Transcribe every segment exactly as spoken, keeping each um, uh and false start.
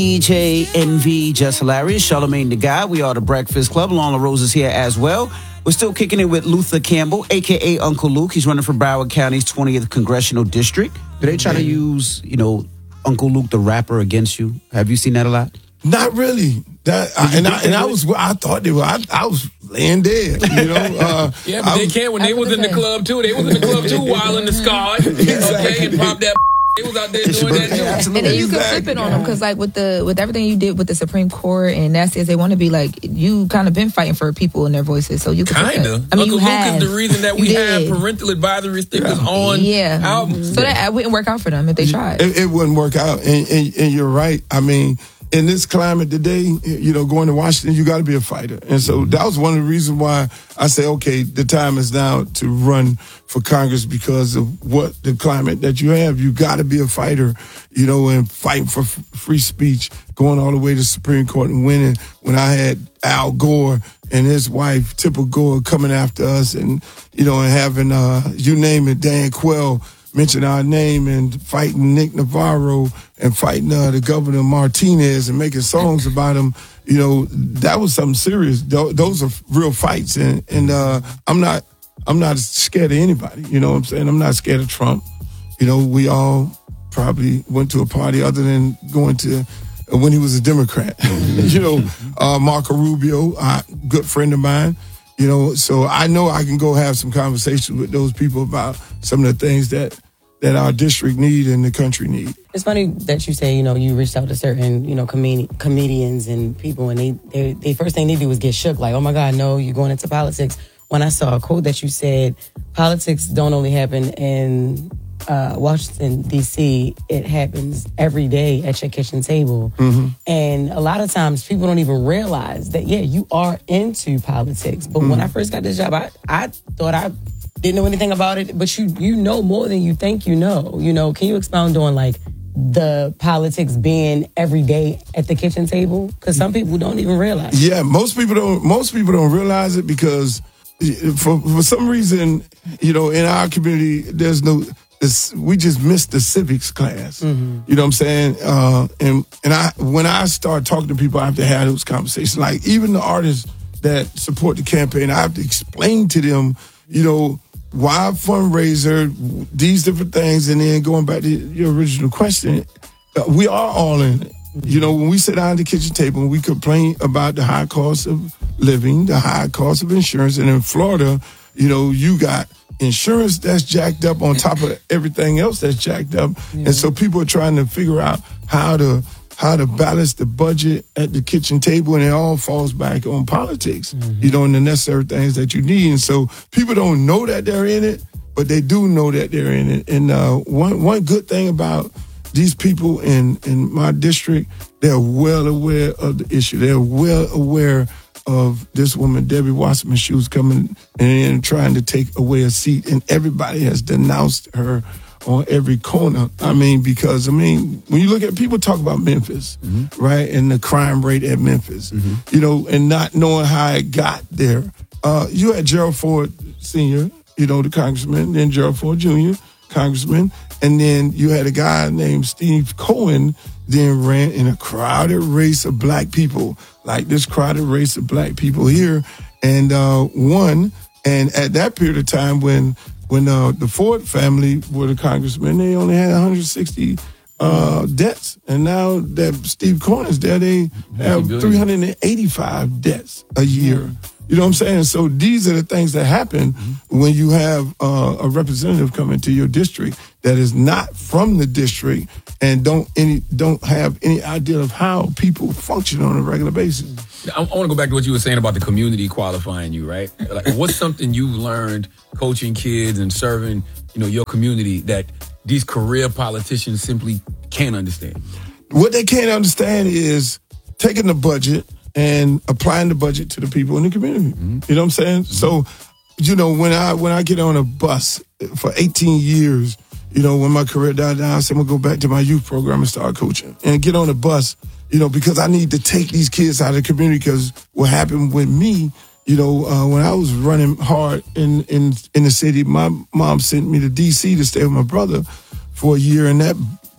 D J Envy, Just Hilarious, Charlamagne the Guy. We are the Breakfast Club. Lon LaRose is here as well. We're still kicking it with Luther Campbell, a k a. Uncle Luke. He's running for Broward County's twentieth Congressional District. Do they try to use, you know, Uncle Luke the rapper against you? Have you seen that a lot? Not really. That I, and I and I was I thought they were I, I was laying dead, you know. Uh, yeah, but they can't when they was in the club too. They was in the club too, while in the sky. Okay, and pop that. They was out there doing that too. Absolutely. And then you can flip it on them because, like, with the with everything you did with the Supreme Court and that says they want to be like, you kind of been fighting for people and their voices, so you kind of. I mean, Uncle you Luke have. is the reason that we have parental advisory stickers yeah. on yeah. albums. So that wouldn't work out for them if they tried. It, it wouldn't work out, and, and, and you're right. I mean, in this climate today, you know, going to Washington, you got to be a fighter. And so that was one of the reasons why I say, okay, the time is now to run for Congress because of what the climate that you have. You got to be a fighter, you know, and fighting for f- free speech, going all the way to Supreme Court and winning. When I had Al Gore and his wife, Tipper Gore, coming after us and, you know, and having, uh, you name it, Dan Quayle, mention our name and fighting Nick Navarro and fighting uh, the governor Martinez and making songs about him, you know, that was something serious. Th- those are real fights, and and uh, I'm not I'm not scared of anybody. You know what I'm saying? I'm not scared of Trump. You know, we all probably went to a party other than going to uh, when he was a Democrat. you know, uh, Marco Rubio, a good friend of mine. You know, so I know I can go have some conversations with those people about some of the things that, that our district need and the country need. It's funny that you say, you know, you reached out to certain, you know, com- comedians and people, and they, they, they first thing they do is get shook, like, oh my God, no, you're going into politics. When I saw a quote that you said, politics don't only happen in uh, Washington, D C, it happens every day at your kitchen table. Mm-hmm. And a lot of times people don't even realize that, yeah, you are into politics. But mm-hmm. when I first got this job, I, I thought I didn't know anything about it. But you you know more than you think you know. You know, can you expound on, like, the politics being every day at the kitchen table? Because some people don't even realize. Yeah, most people don't. Most people don't realize it because for for some reason, you know, in our community, there's no. It's, we just missed the civics class. Mm-hmm. You know what I'm saying? Uh, and and I when I start talking to people, I have to have those conversations. Like, even the artists that support the campaign, I have to explain to them, you know, why fundraiser, these different things. And then going back to your original question, uh, we are all in it. You know, when we sit down at the kitchen table and we complain about the high cost of living, the high cost of insurance, and in Florida, you know, you got insurance that's jacked up on top of everything else that's jacked up. Yeah. And so people are trying to figure out how to how to balance the budget at the kitchen table, and it all falls back on politics, mm-hmm. you know, and the necessary things that you need. And so people don't know that they're in it, but they do know that they're in it. And uh, one one good thing about these people in, in my district, they're well aware of the issue. They're well aware of this woman, Debbie Wasserman. She was coming and trying to take away a seat, and everybody has denounced her on every corner. I mean, because, I mean, when you look at, people talk about Memphis, mm-hmm. right, and the crime rate at Memphis, mm-hmm. you know, and not knowing how it got there. Uh, you had Gerald Ford Senior, you know, the congressman, then Gerald Ford Junior, congressman, and then you had a guy named Steve Cohen, then ran in a crowded race of black people, like this crowded race of black people here, and uh, won. And at that period of time, when when uh, the Ford family were the congressmen, they only had one hundred sixty uh, deaths. And now that Steve Cohen is there, they have three hundred eighty-five deaths a year. You know what I'm saying? So these are the things that happen mm-hmm. when you have uh, a representative come into your district that is not from the district and don't any don't have any idea of how people function on a regular basis. I, I want to go back to what you were saying about the community qualifying you, right? Like, what's something you've learned coaching kids and serving, you know, your community that these career politicians simply can't understand? What they can't understand is taking the budget and applying the budget to the people in the community. Mm-hmm. You know what I'm saying? Mm-hmm. So, you know, when I when I get on a bus for eighteen years, you know, when my career died down, I said, I'm going to go back to my youth program and start coaching. And get on a bus, you know, because I need to take these kids out of the community, because what happened with me, you know, uh, when I was running hard in, in, in the city, my mom sent me to D C to stay with my brother for a year, and that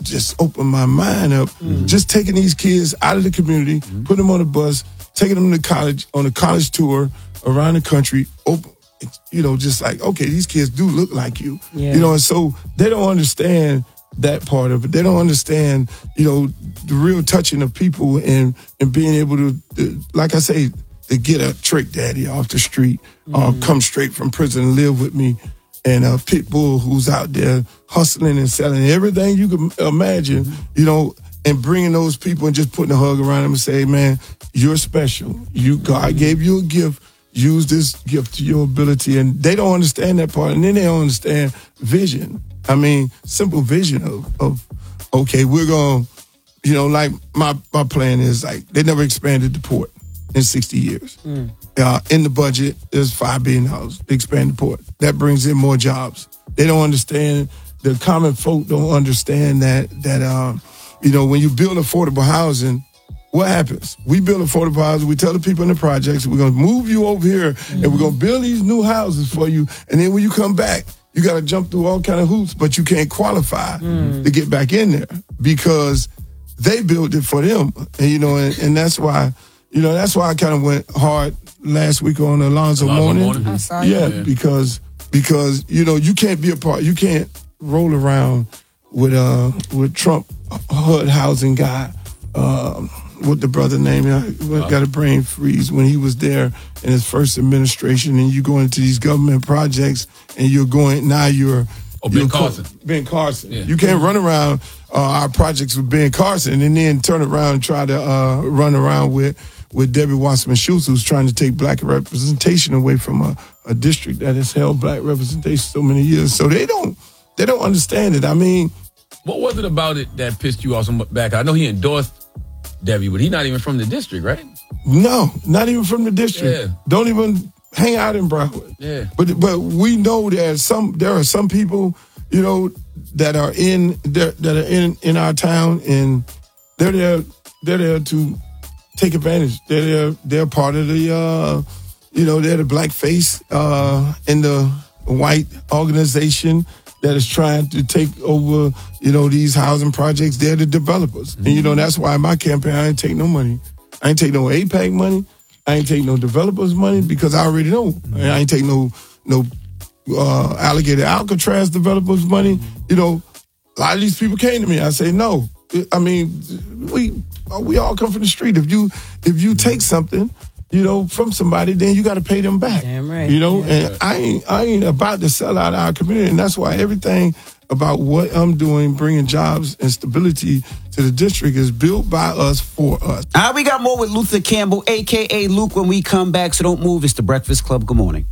just opened my mind up. Mm-hmm. Just taking these kids out of the community, mm-hmm. putting them on a bus, taking them to college, on a college tour around the country, open, you know, just like, okay, these kids do look like you. Yeah. You know, and so they don't understand that part of it. They don't understand, you know, the real touching of people and, and being able to, to, like I say, to get a trick daddy off the street or mm-hmm. come straight from prison and live with me. And a pit bull who's out there hustling and selling everything you can imagine, mm-hmm. you know, and bringing those people and just putting a hug around them and say, man, you're special. You God mm-hmm. gave you a gift. Use this gift to your ability. And they don't understand that part. And then they don't understand vision. I mean, simple vision of, of okay, we're going to, you know, like my, my plan is like they never expanded the port in sixty years. Mm. Uh, in the budget, there's five billion dollars to expand the port. That brings in more jobs. They don't understand, the common folk don't understand that, that uh, you know, when you build affordable housing, what happens? We build affordable housing. We tell the people in the projects, we're going to move you over here mm-hmm. and we're going to build these new houses for you. And then when you come back, you got to jump through all kind of hoops, but you can't qualify mm. to get back in there because they built it for them. And, you know, and, and that's why, you know, that's why I kind of went hard last week on Alonzo, Alonzo Mourning. Mourning. I saw yeah, you. because, because, you know, you can't be a part, you can't roll around with, uh, with Trump H U D housing guy, um, what the brother name, I got a brain freeze when he was there in his first administration, and you go into these government projects, and you're going now. You're oh Ben you're Carson. Ben Carson. Yeah. You can't run around uh, our projects with Ben Carson, and then turn around and try to uh, run around with with Debbie Wasserman Schultz, who's trying to take black representation away from a, a district that has held black representation so many years. So they don't they don't understand it. I mean, what was it about it that pissed you off so much back? I know he endorsed Debbie, but he's not even from the district, right? No, not even from the district. Yeah. Don't even hang out in Broward. Yeah. But but we know that some there are some people, you know, that are in that are in, in our town, and they're there they're there to take advantage. They're there, they're part of the uh, you know, they're the black face uh, in the white organization that is trying to take over, you know, these housing projects. They're the developers. Mm-hmm. And, you know, that's why in my campaign, I ain't take no money. I ain't take no A PAC money. I ain't take no developers money because I already know. Mm-hmm. I ain't take no no uh, Alligator Alcatraz developers money. You know, a lot of these people came to me. I say, no. I mean, we we all come from the street. If you if you take something, you know, from somebody, then you got to pay them back. Damn right. You know, yeah. and I ain't, I ain't about to sell out our community. And that's why everything about what I'm doing, bringing jobs and stability to the district, is built by us for us. All right, we got more with Luther Campbell, a k a. Luke, when we come back. So don't move. It's the Breakfast Club. Good morning.